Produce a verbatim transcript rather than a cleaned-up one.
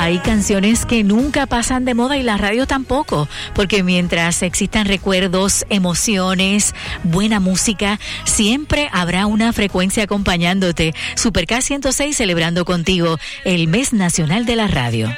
Hay canciones que nunca pasan de moda y la radio tampoco, porque mientras existan recuerdos, emociones, buena música, siempre habrá una frecuencia acompañándote. Super K ciento seis celebrando contigo el Mes Nacional de la Radio.